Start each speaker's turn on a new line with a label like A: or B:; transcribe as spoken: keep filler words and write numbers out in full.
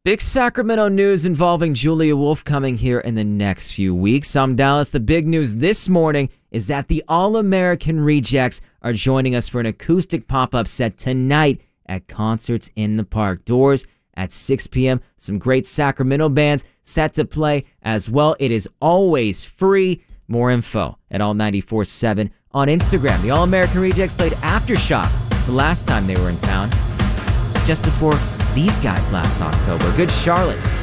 A: Big Sacramento news involving Julia Wolf coming here in the next few weeks. I'm Dallas. The big news this morning is that the All-American Rejects are joining us for an acoustic pop-up set tonight at Concerts in the Park. Doors at six p.m. Some great Sacramento bands set to play as well. It is always free. More info at all ninety-four seven on Instagram. The All-American Rejects played Aftershock the last time they were in town, just before these guys last October. Good Charlotte